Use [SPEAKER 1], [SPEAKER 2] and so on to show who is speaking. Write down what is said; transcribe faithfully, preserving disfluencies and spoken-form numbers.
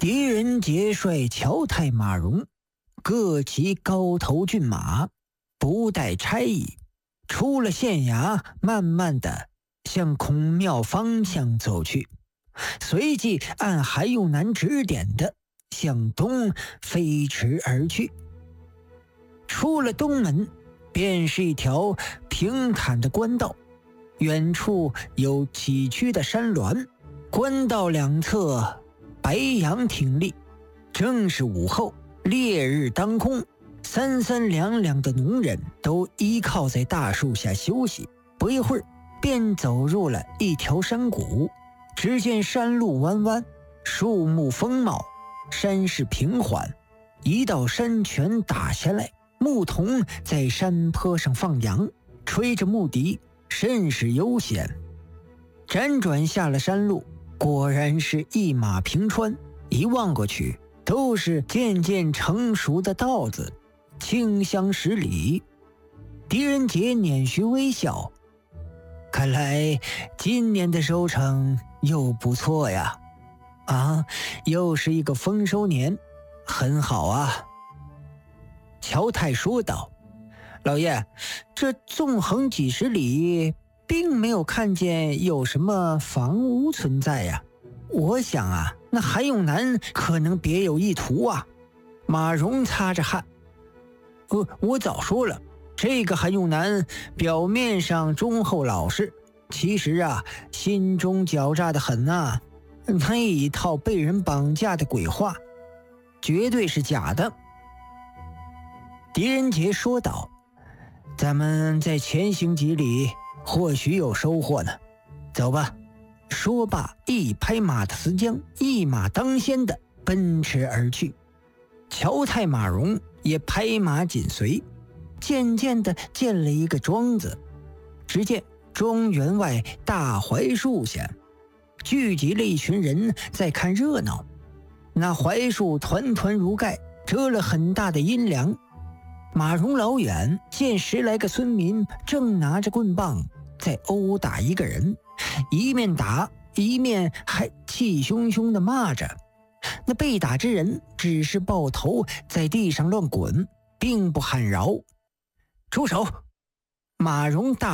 [SPEAKER 1] 狄仁杰率乔太马融各骑高头骏马，不带差役，出了县衙，慢慢的向孔庙方向走去，随即按韩永南指点的向东飞驰而去。出了东门，便是一条平坦的官道，远处有崎岖的山峦，官道两侧白杨挺立。正是午后，烈日当空，三三两两的农人都依靠在大树下休息。不一会儿，便走入了一条山谷。只见山路弯弯，树木丰茂，山势平缓，一道山泉打下来，牧童在山坡上放羊，吹着牧笛，甚是悠闲。辗转下了山路，果然是一马平川，一望过去都是渐渐成熟的稻子，清香十里。狄仁杰捻须微笑，看来今年的收成又不错呀。啊，又是一个丰收年，很好啊。乔太说道：老爷，这纵横几十里，并没有看见有什么房屋存在呀。我想啊，那韩永南可能别有意图啊。马融擦着汗：呃，我早说了，这个韩永南表面上忠厚老实，其实啊，心中狡诈的很啊。那一套被人绑架的鬼话，绝对是假的。狄仁杰说道：咱们再前行几里，或许有收获呢。走吧。说罢，一拍马的丝缰，一马当先的奔驰而去。乔太马融也拍马紧随，渐渐的见了一个庄子。只见庄园外大槐树下聚集了一群人在看热闹，那槐树团团如盖，遮了很大的阴凉。马融老远见十来个村民正拿着棍棒在殴打一个人，一面打一面还气汹汹地骂着。那被打之人只是抱头在地上乱滚，并不喊饶。住手！马融大